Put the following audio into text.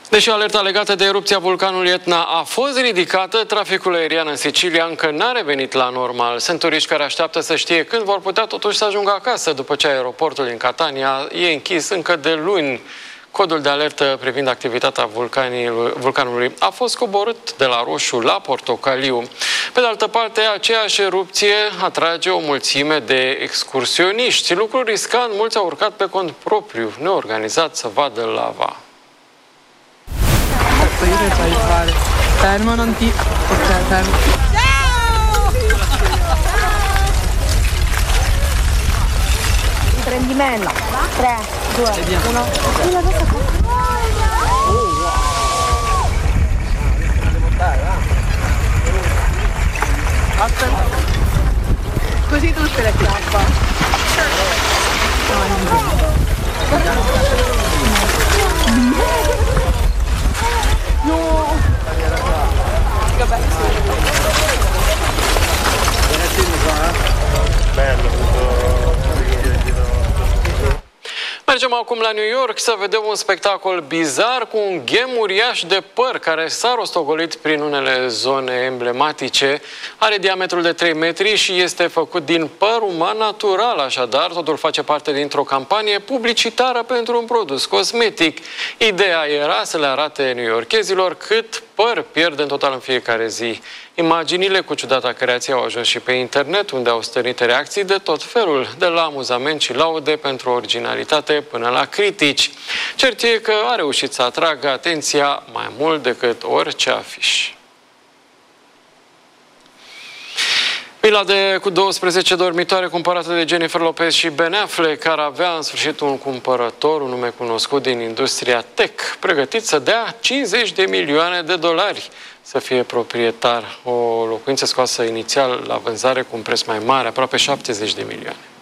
Deși alerta legată de erupția vulcanului Etna a fost ridicată, traficul aerian în Sicilia încă n-a revenit la normal. Sunt turiști care așteaptă să știe când vor putea totuși să ajungă acasă, după ce aeroportul din Catania e închis încă de luni. Codul de alertă privind activitatea vulcanului a fost coborât de la roșu la portocaliu. Pe de altă parte, aceeași erupție atrage o mulțime de excursioniști. Lucru riscant, mulți au urcat pe cont propriu, neorganizat, să vadă lava. Fermo, non ti... Ok, fermo. Prendimento. 3, 2, 1. Aspetta. Così tu te le chiappa. Mergem acum la New York să vedem un spectacol bizar cu un ghem uriaș de păr care s-a rostogolit prin unele zone emblematice. Are diametrul de 3 metri și este făcut din păr uman natural, așadar totul face parte dintr-o campanie publicitară pentru un produs cosmetic. Ideea era să le arate newyorkezilor cât păr pierd în total în fiecare zi. Imaginile cu ciudata creație au ajuns și pe internet, unde au stârnit reacții de tot felul, de la amuzament și laude pentru originalitate până la critici. Cert e că a reușit să atragă atenția mai mult decât orice afiș. Vila cu 12 dormitoare cumpărată de Jennifer Lopez și Ben Affleck, care avea în sfârșit un cumpărător, un nume cunoscut din industria tech, pregătit să dea 50 de milioane de dolari să fie proprietar. O locuință scoasă inițial la vânzare cu un preț mai mare, aproape 70 de milioane.